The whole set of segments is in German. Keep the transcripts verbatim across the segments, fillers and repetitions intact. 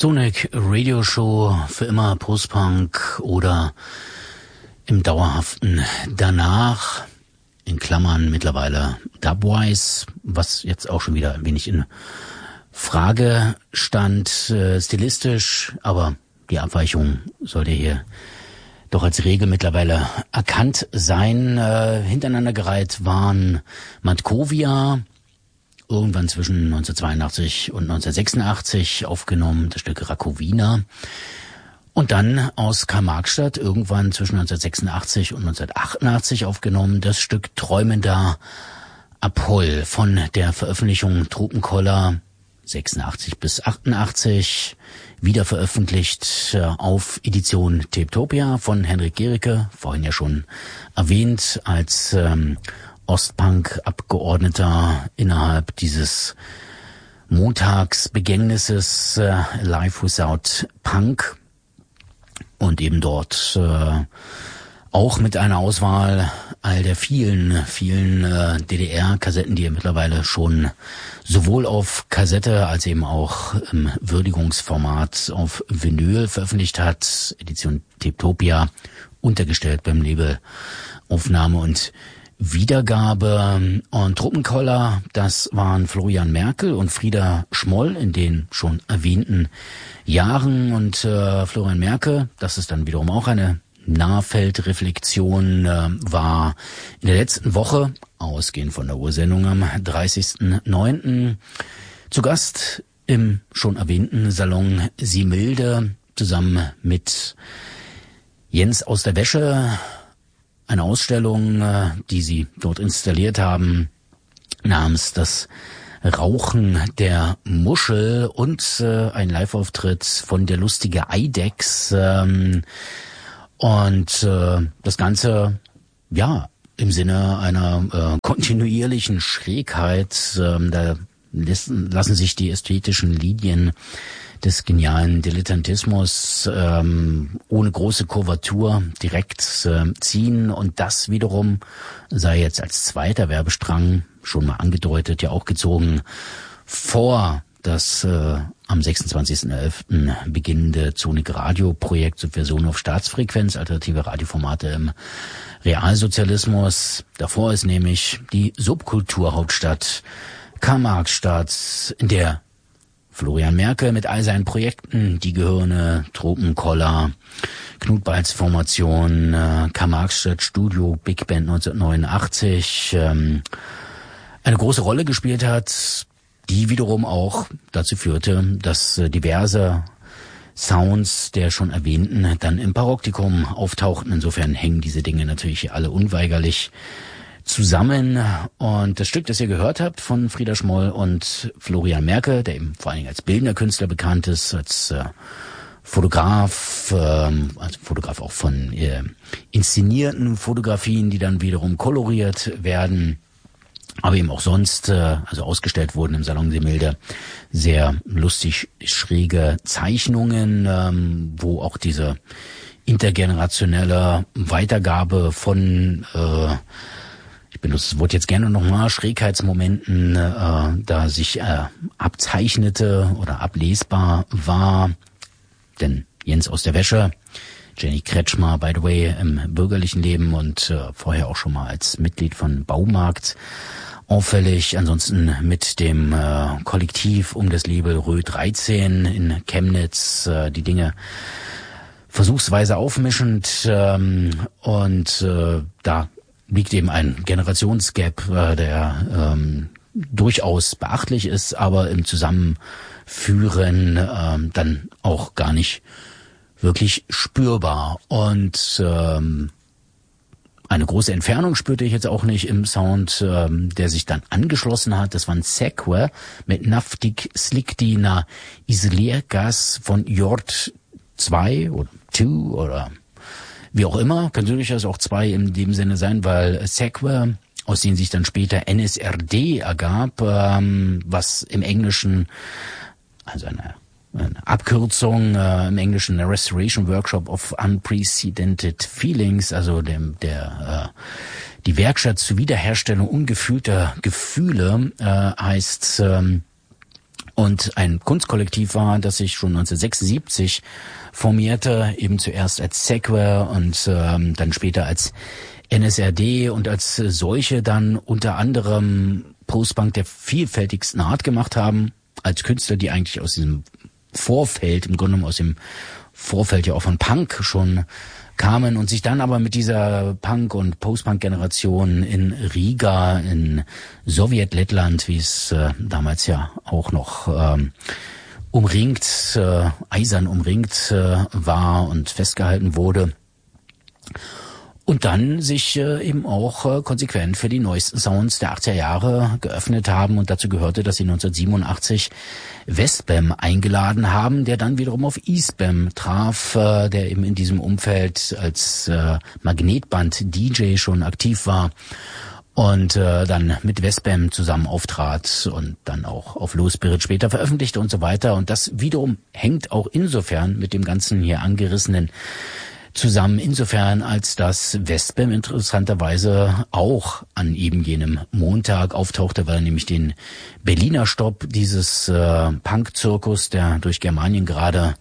Sonic Radio Show für immer Postpunk oder im dauerhaften danach, in Klammern mittlerweile Dubwise, was jetzt auch schon wieder ein wenig in Frage stand, äh, stilistisch, aber die Abweichung sollte hier doch als Regel mittlerweile erkannt sein. Äh, hintereinander gereiht waren Matkovia, irgendwann zwischen neunzehnhundertzweiundachtzig und neunzehnhundertsechsundachtzig aufgenommen, das Stück Rakowina. Und dann aus Karl-Marx-Stadt irgendwann zwischen neunzehnhundertsechsundachtzig und neunzehnhundertachtundachtzig aufgenommen, das Stück Träumender Apoll von der Veröffentlichung Tropenkoller sechsundachtzig bis achtundachtzig, wieder veröffentlicht auf Edition Tapetopia von Henrik Gericke, vorhin ja schon erwähnt, als ähm, Ostpunk-Abgeordneter innerhalb dieses Montagsbegängnisses äh, Life Without Punk und eben dort äh, auch mit einer Auswahl all der vielen, vielen äh, D D R-Kassetten, die er mittlerweile schon sowohl auf Kassette als eben auch im Würdigungsformat auf Vinyl veröffentlicht hat, Edition Tapetopia, untergestellt beim Label Aufnahme und Wiedergabe. Und Tropenkoller, das waren Florian Merkel und Frieda Schmoll in den schon erwähnten Jahren. Und äh, Florian Merkel, das ist dann wiederum auch eine Nahfeldreflexion, äh, war in der letzten Woche, ausgehend von der Ursendung am dreißigsten neunten zu Gast im schon erwähnten Salon Similde zusammen mit Jens aus der Wäsche. Eine Ausstellung, die sie dort installiert haben, namens Das Rauchen der Muschel und äh, ein Live-Auftritt von der lustige Eidechs. Ähm, und äh, das Ganze, ja, im Sinne einer äh, kontinuierlichen Schrägheit. Ähm, da lassen, lassen sich die ästhetischen Linien des genialen Dilettantismus ähm, ohne große Kurvatur direkt äh, ziehen. Und das wiederum sei jetzt als zweiter Werbestrang, schon mal angedeutet, ja auch gezogen, vor das äh, am sechsundzwanzigsten elften beginnende Sonic Radio Projekt zur Version auf Staatsfrequenz, alternative Radioformate im Realsozialismus. Davor ist nämlich die Subkulturhauptstadt Karl-Marx-Stadt, in der Florian Merkel mit all seinen Projekten, die Gehirne, Tropenkoller, Knut-Balz Formation, äh, Karl-Marx-Stadt Studio, Big Band neunzehnhundertneunundachtzig, ähm, eine große Rolle gespielt hat, die wiederum auch dazu führte, dass äh, diverse Sounds der schon erwähnten dann im Paroptikum auftauchten. Insofern hängen diese Dinge natürlich alle unweigerlich zusammen. Und das Stück, das ihr gehört habt von Frieda Schmoll und Florian Merkel, der eben vor allen Dingen als bildender Künstler bekannt ist, als äh, Fotograf, ähm, als Fotograf auch von äh, inszenierten Fotografien, die dann wiederum koloriert werden, aber eben auch sonst, äh, also ausgestellt wurden im Salon Similde, sehr lustig schräge Zeichnungen, ähm, wo auch diese intergenerationelle Weitergabe von äh, ich benutze das Wort jetzt gerne nochmal, Schrägheitsmomenten, äh, da sich äh, abzeichnete oder ablesbar war. Denn Jens aus der Wäsche, Jenny Kretschmer, by the way, im bürgerlichen Leben und äh, vorher auch schon mal als Mitglied von Baumarkt auffällig. Ansonsten mit dem äh, Kollektiv um das Label Rö dreizehn in Chemnitz äh, die Dinge versuchsweise aufmischend ähm, und äh, da liegt eben ein Generationsgap, äh, der ähm, durchaus beachtlich ist, aber im Zusammenführen ähm, dann auch gar nicht wirklich spürbar. Und ähm, eine große Entfernung spürte ich jetzt auch nicht im Sound, ähm, der sich dann angeschlossen hat. Das war ein Sequer mit Naftik Slikti na Isoliergas von Jord zwei oder zwei oder wie auch immer, kann durchaus auch zwei in dem Sinne sein, weil Sequer, aus denen sich dann später N S R D ergab, ähm, was im Englischen, also eine, eine Abkürzung, äh, im Englischen eine Restoration Workshop of Unprecedented Feelings, also dem, der, äh, die Werkstatt zur Wiederherstellung ungefühlter Gefühle, äh, heißt, ähm, und ein Kunstkollektiv war, das sich schon neunzehnhundertsechsundsiebzig formierte, eben zuerst als Sequer und ähm, dann später als N S R D und als solche dann unter anderem Postpunk der vielfältigsten Art gemacht haben, als Künstler, die eigentlich aus diesem Vorfeld, im Grunde genommen aus dem Vorfeld ja auch von Punk schon kamen und sich dann aber mit dieser Punk- und Post-Punk-Generation in Riga, in Sowjetlettland, wie es äh, damals ja auch noch ähm, umringt, äh, eisern umringt äh, war und festgehalten wurde. Und dann sich äh, eben auch äh, konsequent für die neuesten Sounds der achtziger Jahre geöffnet haben. Und dazu gehörte, dass sie neunzehnhundertsiebenundachtzig Westbam eingeladen haben, der dann wiederum auf Eastbam traf, äh, der eben in diesem Umfeld als äh, Magnetband-D J schon aktiv war und äh, dann mit Westbam zusammen auftrat und dann auch auf Low Spirit später veröffentlichte und so weiter. Und das wiederum hängt auch insofern mit dem ganzen hier angerissenen zusammen, insofern als das Westbam interessanterweise auch an eben jenem Montag auftauchte, weil er nämlich den Berliner Stopp dieses äh, Punk-Zirkus, der durch Germanien gerade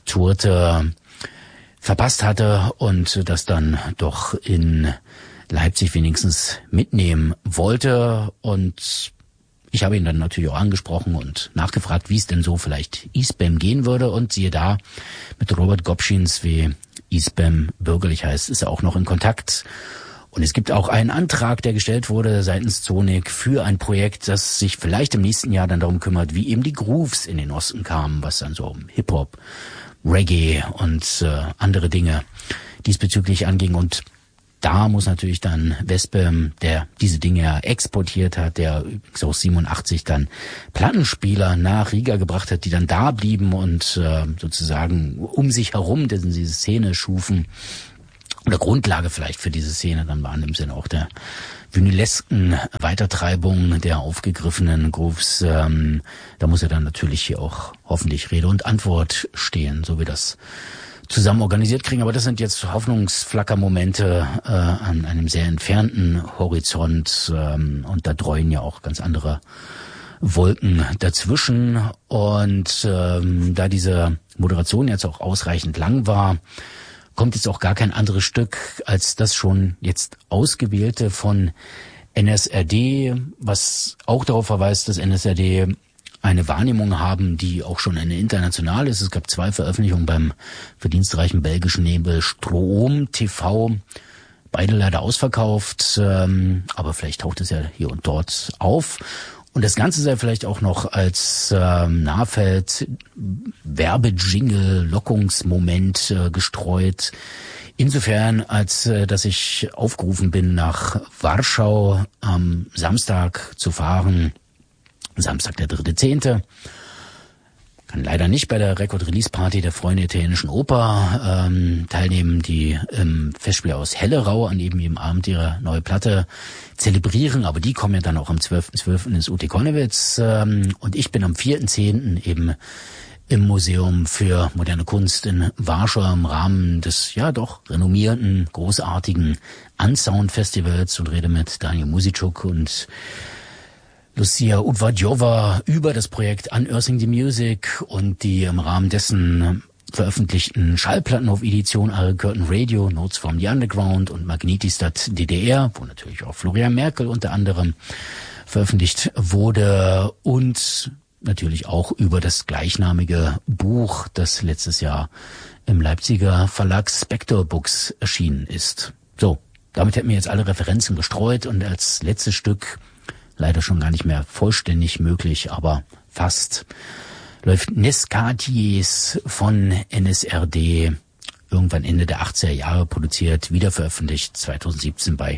tourte, verpasst hatte und das dann doch in Leipzig wenigstens mitnehmen wollte. Und ich habe ihn dann natürlich auch angesprochen und nachgefragt, wie es denn so vielleicht Eastbam gehen würde. Und siehe da, mit Robert Gopschins, wie Eastbam bürgerlich heißt, ist er auch noch in Kontakt. Und es gibt auch einen Antrag, der gestellt wurde seitens Zonik für ein Projekt, das sich vielleicht im nächsten Jahr dann darum kümmert, wie eben die Grooves in den Osten kamen, was dann so um Hip-Hop, Reggae und äh, andere Dinge diesbezüglich anging. Und da muss natürlich dann Westbam, der diese Dinge ja exportiert hat, der übrigens auch siebenundachtzig dann Plattenspieler nach Riga gebracht hat, die dann da blieben und äh, sozusagen um sich herum diese Szene schufen, oder Grundlage vielleicht für diese Szene dann waren im Sinne auch der vinylesken Weitertreibung der aufgegriffenen Grooves. Ähm, da muss er dann natürlich hier auch hoffentlich Rede und Antwort stehen, so wie das zusammen organisiert kriegen. Aber das sind jetzt Hoffnungsflackermomente äh, an einem sehr entfernten Horizont ähm, und da dreuen ja auch ganz andere Wolken dazwischen. Und ähm, da diese Moderation jetzt auch ausreichend lang war, kommt jetzt auch gar kein anderes Stück als das schon jetzt ausgewählte von N S R D, was auch darauf verweist, dass N S R D eine Wahrnehmung haben, die auch schon eine internationale ist. Es gab zwei Veröffentlichungen beim verdienstreichen belgischen Label Strom T V, beide leider ausverkauft, ähm, aber vielleicht taucht es ja hier und dort auf. Und das Ganze sei vielleicht auch noch als ähm, Nahfeld Werbejingle, Lockungsmoment äh, gestreut. Insofern, als äh, dass ich aufgerufen bin, nach Warschau am Samstag zu fahren. Samstag, der dritte Zehnte Kann leider nicht bei der Record-Release-Party der Freunde Italienischen Oper ähm, teilnehmen, die im Festspiel aus Hellerau an eben jedem Abend ihre neue Platte zelebrieren. Aber die kommen ja dann auch am zwölften zwölften ins U T Konnewitz. Ähm, und ich bin am vierten zehnten eben im Museum für moderne Kunst in Warschau im Rahmen des ja doch renommierten, großartigen Unsound Festivals und rede mit Daniel Musitschuk und Lucia Udvadjova über das Projekt Unearthing the Music und die im Rahmen dessen veröffentlichten Schallplattenhof-Edition Eric Curtin Radio, Notes from the Underground und Magnetistat D D R, wo natürlich auch Florian Merkel unter anderem veröffentlicht wurde, und natürlich auch über das gleichnamige Buch, das letztes Jahr im Leipziger Verlag Spector Books erschienen ist. So, damit hätten wir jetzt alle Referenzen gestreut und als letztes Stück, leider schon gar nicht mehr vollständig möglich, aber fast, läuft Nescatiers von N S R D, irgendwann Ende der achtziger Jahre produziert, wieder veröffentlicht zweitausendsiebzehn bei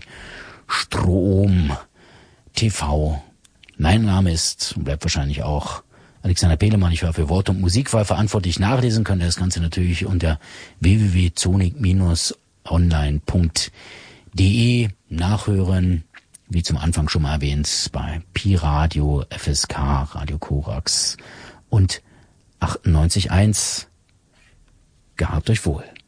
Strom T V. Mein Name ist und bleibt wahrscheinlich auch Alexander Pehlemann. Ich war für Wort- und Musikwahl verantwortlich. Nachlesen könnt ihr das Ganze natürlich unter w w w punkt zonik Bindestrich online punkt de nachhören. Wie zum Anfang schon mal erwähnt, bei Pi Radio, F S K, Radio Korax und achtundneunzig Komma eins. Gehabt euch wohl.